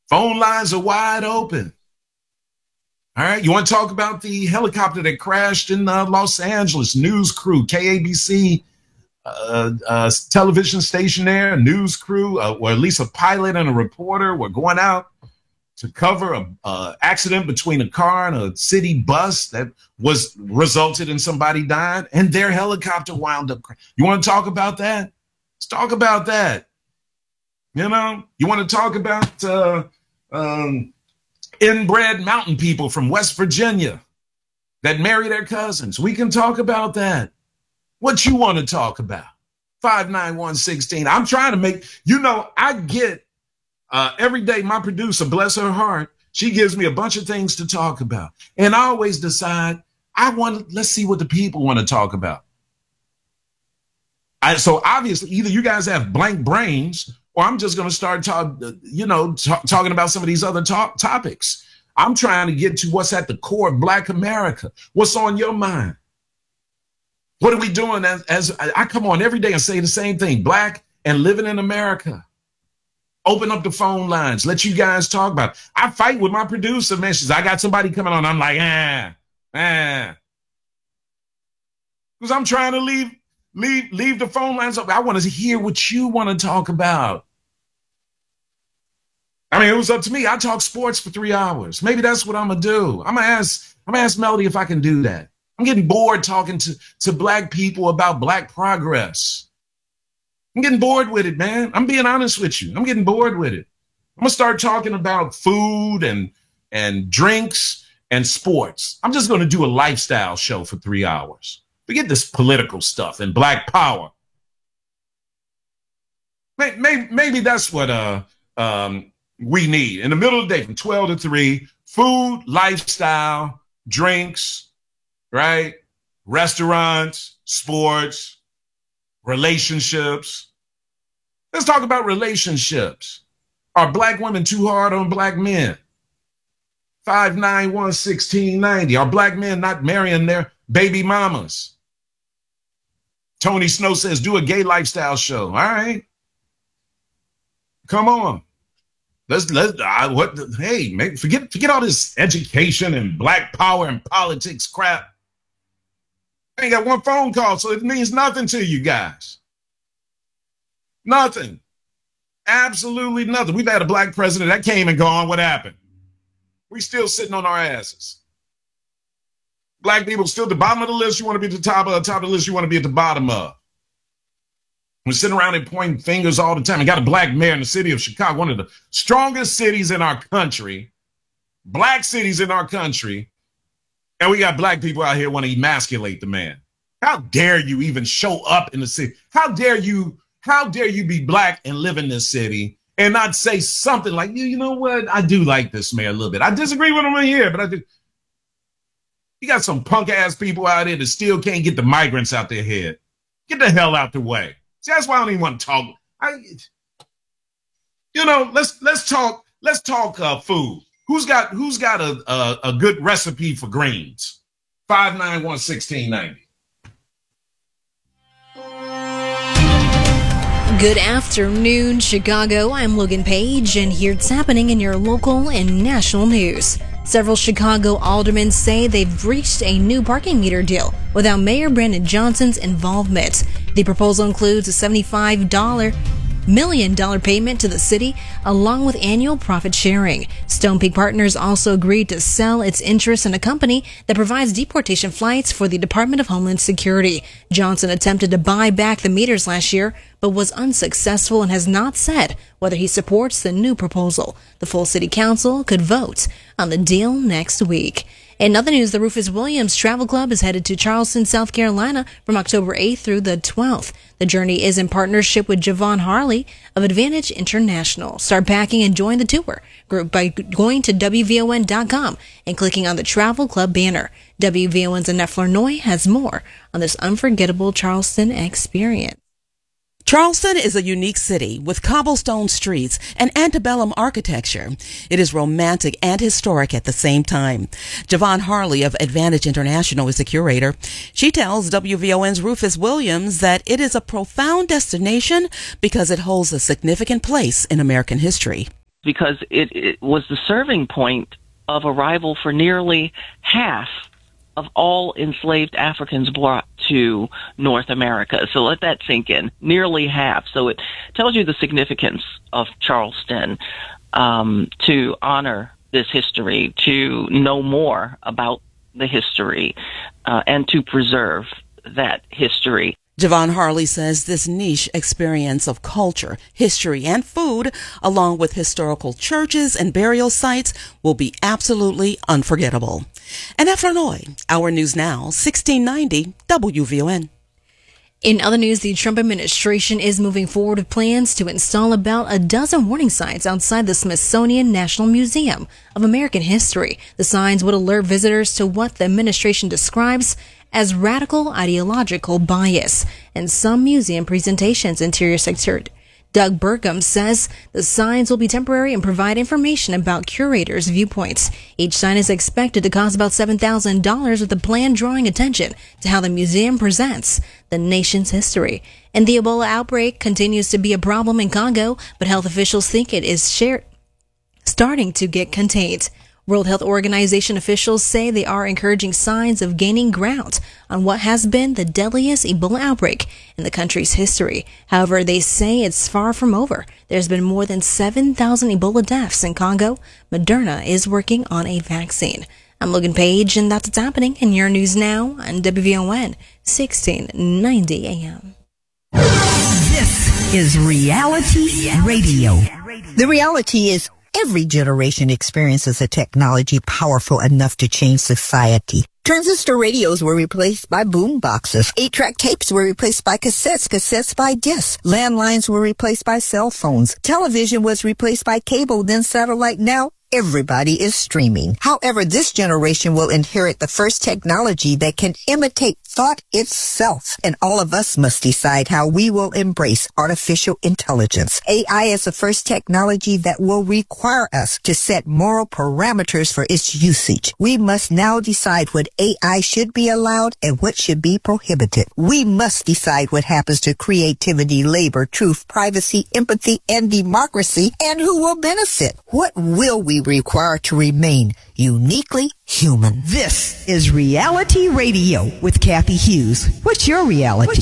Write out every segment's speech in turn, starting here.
Phone lines are wide open. All right. You want to talk about the helicopter that crashed in Los Angeles? News crew, KABC television station there, news crew, or at least a pilot and a reporter were going out to cover a accident between a car and a city bus that was resulted in somebody dying, and their helicopter wound up. You want to talk about that? Let's talk about that. You know, you want to talk about inbred mountain people from West Virginia that marry their cousins. We can talk about that. What you want to talk about? 59116. I'm trying to make, I get every day my producer, bless her heart, she gives me a bunch of things to talk about. And I always decide, let's see what the people want to talk about. So obviously, either you guys have blank brains, or I'm just going to start talking about some of these other topics. I'm trying to get to what's at the core of Black America. What's on your mind? What are we doing as I come on every day and say the same thing, Black and living in America? Open up the phone lines. Let you guys talk about it. I fight with my producer, man. I got somebody coming on. I'm like, because I'm trying to leave the phone lines up. I want to hear what you want to talk about. I mean, it was up to me. I talk sports for 3 hours. Maybe that's what I'm gonna do. I'm gonna ask Melody if I can do that. I'm getting bored talking to Black people about Black progress. I'm getting bored with it, man. I'm being honest with you. I'm getting bored with it. I'm gonna start talking about food and drinks and sports. I'm just gonna do a lifestyle show for 3 hours. Forget this political stuff and Black power. Maybe that's what we need. In the middle of the day, from 12 to 3, food, lifestyle, drinks, right? Restaurants, sports, relationships. Let's talk about relationships. Are Black women too hard on Black men? 5911690. Are Black men not marrying their baby mamas? Tony Snow says, do a gay lifestyle show. All right. Come on. Forget all this education and Black power and politics crap. I ain't got one phone call, so it means nothing to you guys. Nothing. Absolutely nothing. We've had a Black president that came and gone. What happened? We still sitting on our asses. Black people still at the bottom of the list. You want to be at the top of the list. You want to be at the bottom of. We're sitting around and pointing fingers all the time. I got a Black mayor in the city of Chicago, one of the strongest cities in our country, Black cities in our country. And we got Black people out here want to emasculate the man. How dare you even show up in the city? How dare you be Black and live in this city and not say something like, you know what? I do like this mayor a little bit. I disagree with him in here, but I do. You got some punk ass people out here that still can't get the migrants out their head. Get the hell out the way. See, that's why I don't even want to talk. Let's talk food. Who's got a good recipe for greens? 5911690. Good afternoon, Chicago. I'm Logan Page, and here's happening in your local and national news. Several Chicago aldermen say they've reached a new parking meter deal without Mayor Brandon Johnson's involvement. The proposal includes a $75 million payment to the city, along with annual profit sharing. Stone Peak Partners also agreed to sell its interest in a company that provides deportation flights for the Department of Homeland Security. Johnson attempted to buy back the meters last year, but was unsuccessful and has not said whether he supports the new proposal. The full city council could vote on the deal next week. In other news, the Rufus Williams Travel Club is headed to Charleston, South Carolina from October 8th through the 12th. The journey is in partnership with Javon Harley of Advantage International. Start packing and join the tour group by going to WVON.com and clicking on the Travel Club banner. WVON's Annette Flournoy has more on this unforgettable Charleston experience. Charleston is a unique city with cobblestone streets and antebellum architecture. It is romantic and historic at the same time. Javon Harley of Advantage International is the curator. She tells WVON's Rufus Williams that it is a profound destination because it holds a significant place in American history. because it was the serving point of arrival for nearly half of all enslaved Africans brought to North America. So let that sink in. Nearly half. So it tells you the significance of Charleston, to honor this history, to know more about the history, and to preserve that history. Javon Harley says this niche experience of culture, history, and food, along with historical churches and burial sites, will be absolutely unforgettable. And at Flournoy, our news now, 1690 WVON. In other news, the Trump administration is moving forward with plans to install about a dozen warning signs outside the Smithsonian National Museum of American History. The signs would alert visitors to what the administration describes as radical ideological bias in some museum presentations. Interior Secretary Doug Burgum says the signs will be temporary and provide information about curators' viewpoints. Each sign is expected to cost about $7,000, with the plan drawing attention to how the museum presents the nation's history. And the Ebola outbreak continues to be a problem in Congo, but health officials think it is starting to get contained. World Health Organization officials say they are encouraging signs of gaining ground on what has been the deadliest Ebola outbreak in the country's history. However, they say it's far from over. There's been more than 7,000 Ebola deaths in Congo. Moderna is working on a vaccine. I'm Logan Page, and that's what's happening in your news now on WVON 1690 AM. This is Reality Radio. The reality is, every generation experiences a technology powerful enough to change society. Transistor radios were replaced by boom boxes. 8-track tapes were replaced by cassettes by discs. Landlines were replaced by cell phones. Television was replaced by cable, then satellite. Now everybody is streaming. However, this generation will inherit the first technology that can imitate thought itself. And all of us must decide how we will embrace artificial intelligence. AI is the first technology that will require us to set moral parameters for its usage. We must now decide what AI should be allowed and what should be prohibited. We must decide what happens to creativity, labor, truth, privacy, empathy, and democracy, and who will benefit. What will we require to remain uniquely human? This is Reality Radio with Kathy Hughes. What's your reality?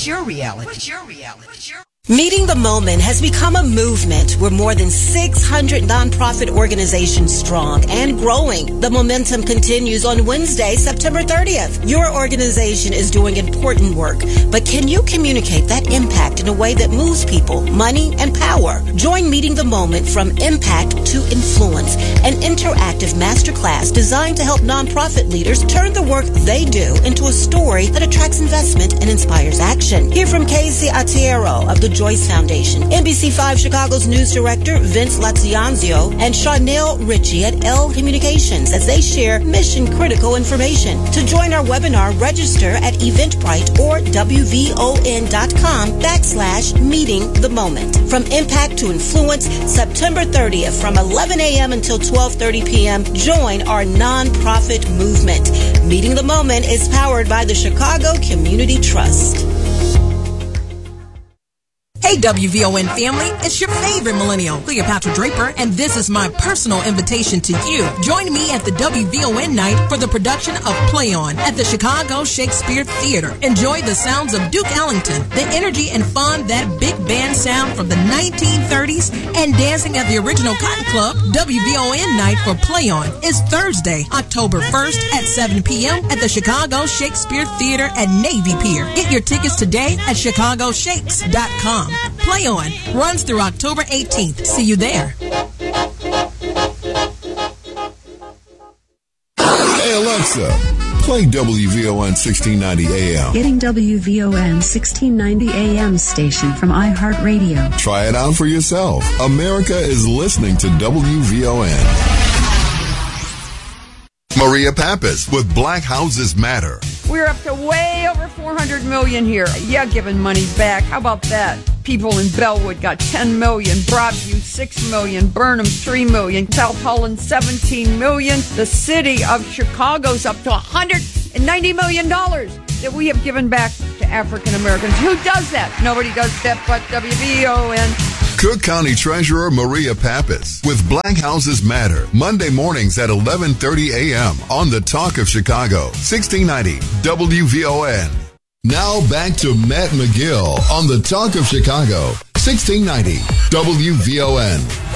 Meeting the Moment has become a movement. We're more than 600 nonprofit organizations strong and growing. The momentum continues on Wednesday, September 30th. Your organization is doing important work, but can you communicate that impact in a way that moves people, money, and power? Join Meeting the Moment from Impact to Influence, an interactive masterclass designed to help nonprofit leaders turn the work they do into a story that attracts investment and inspires action. Hear from Casey Atiero of the Joyce Foundation, NBC5 Chicago's news director Vince Lazianzio, and Charnel Ritchie at L Communications as they share mission-critical information. To join our webinar, register at Eventbrite or WVON.com/Meeting the Moment. From Impact to Influence, September 30th from 11 a.m. until 12:30 p.m. Join our nonprofit movement. Meeting the Moment is powered by the Chicago Community Trust. Hey WVON family, it's your favorite millennial, Cleopatra Draper, and this is my personal invitation to you. Join me at the WVON night for the production of Play On at the Chicago Shakespeare Theater. Enjoy the sounds of Duke Ellington, the energy and fun that big band sound from the 1930s, and dancing at the original Cotton Club. WVON night for Play On is Thursday, October 1st at 7 p.m. at the Chicago Shakespeare Theater at Navy Pier. Get your tickets today at chicagoshakes.com. Play On runs through October 18th. See you there. Hey Alexa, play WVON 1690 AM. Getting WVON 1690 AM station from iHeartRadio. Try it out for yourself. America is listening to WVON. Maria Pappas with Black Houses Matter. We're up to way over $400 million here. Yeah, giving money back. How about that? People in Bellwood got $10 million, Broadview $6 million, Burnham $3 million, South Holland $17 million. The city of Chicago's up to $190 million that we have given back to African Americans. Who does that? Nobody does that but WVON. Cook County Treasurer Maria Pappas with Black Houses Matter, Monday mornings at 11:30 a.m. on the Talk of Chicago, 1690 WVON. Now back to Matt McGill on the Talk of Chicago, 1690 WVON.